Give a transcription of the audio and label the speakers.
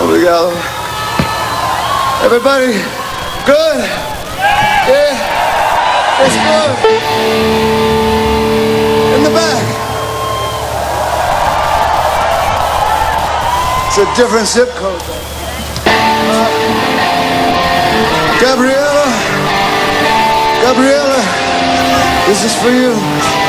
Speaker 1: Obrigado. Everybody, good? Yeah, it's good. In the back. It's a different zip code. Gabriella, this is for you.